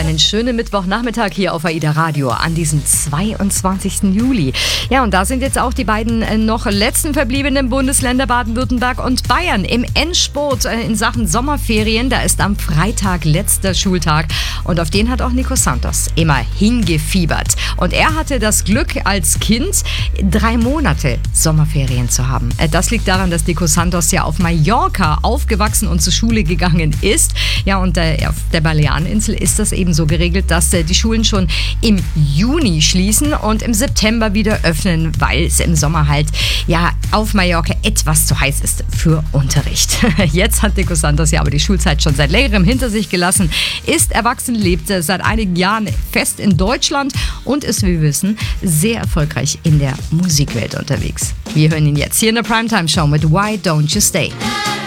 einen schönen Mittwochnachmittag hier auf AIDA Radio an diesem 22. Juli. Ja, und da sind jetzt auch die beiden noch letzten verbliebenen Bundesländer Baden-Württemberg und Bayern im Endspurt in Sachen Sommerferien. Da ist am Freitag letzter Schultag und auf den hat auch Nico Santos immer hingefiebert. Und er hatte das Glück, als Kind 3 Monate Sommerferien zu haben. Das liegt daran, dass Nico Santos ja auf Mallorca aufgewachsen und zur Schule gegangen ist. Ja, und auf der Baleareninsel ist das eben so geregelt, dass die Schulen schon im Juni schließen und im September wieder öffnen, weil es im Sommer halt ja auf Mallorca etwas zu heiß ist für Unterricht. Jetzt hat Nico Santos ja aber die Schulzeit schon seit längerem hinter sich gelassen, ist erwachsen, lebt seit einigen Jahren fest in Deutschland und ist, wie wir wissen, sehr erfolgreich in der Musikwelt unterwegs. Wir hören ihn jetzt hier in der Primetime Show mit Why Don't You Stay?